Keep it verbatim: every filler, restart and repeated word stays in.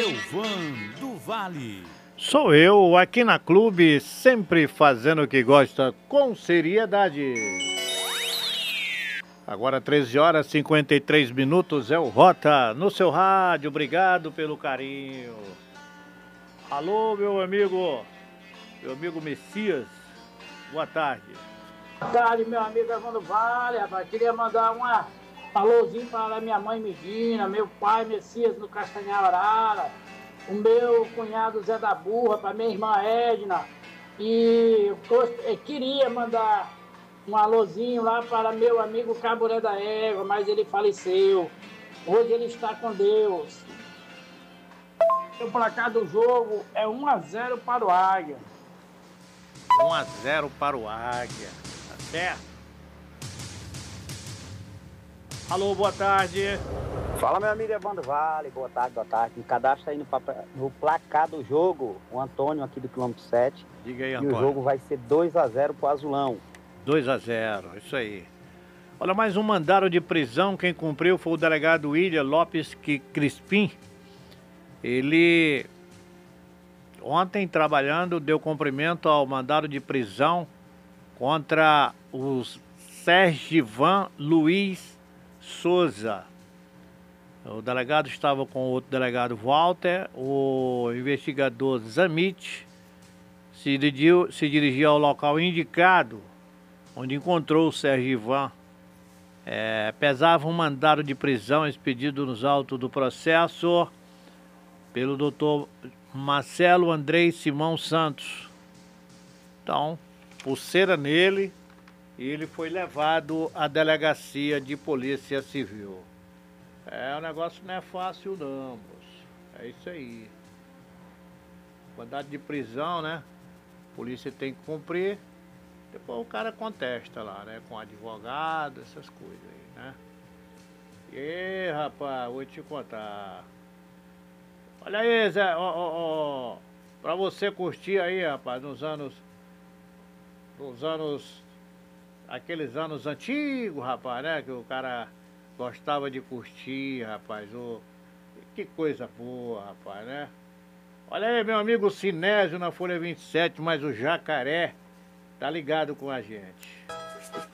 Elvan do Vale. Sou eu, aqui na Clube, sempre fazendo o que gosta, com seriedade. Agora treze horas e cinquenta e três minutos, é o Rota no seu rádio. Obrigado pelo carinho. Alô, meu amigo, meu amigo Messias, boa tarde. Boa tarde, meu amigo Evandro Vale, rapaz. Queria mandar uma alôzinho para minha mãe Medina, meu pai Messias no Castanhal Arara, o meu cunhado Zé da Burra, para minha irmã Edna. E eu, eu queria mandar um alôzinho lá para meu amigo Caburé da Égua, mas ele faleceu. Hoje ele está com Deus. O placar do jogo é um a zero para o Águia. um a zero para o Águia, tá certo? Alô, boa tarde. Fala, meu amigo Evandro Vale, boa tarde, boa tarde. O cadastro aí no, no placar do jogo, o Antônio aqui do quilômetro sete. Diga aí, e Antônio. o jogo vai ser dois a zero pro Azulão. dois a zero, isso aí. Olha, mais um mandado de prisão, quem cumpriu foi o delegado William Lopes Crispim. Ele, ontem trabalhando, deu cumprimento ao mandado de prisão contra o Sergivan Luiz Souza. O delegado estava com o outro delegado Walter, o investigador Zamit se dirigiu, se dirigiu ao local indicado, onde encontrou o Sergivan. É, pesava um mandado de prisão expedido nos autos do processo pelo doutor Marcelo Andrei Simão Santos. Então, pulseira nele, e ele foi levado à delegacia de polícia civil. É, o negócio não é fácil não, moço. É isso aí. Mandado de prisão, né? A polícia tem que cumprir. Depois o cara contesta lá, né? Com advogado, essas coisas aí, né? E rapaz, vou te contar. Olha aí, Zé, ó, ó, ó. Pra você curtir aí, rapaz, nos anos... Nos anos... Aqueles anos antigos, rapaz, né? Que o cara gostava de curtir, rapaz. Oh, que coisa boa, rapaz, né? Olha aí, meu amigo Sinésio na Folha vinte e sete, mas o Jacaré tá ligado com a gente.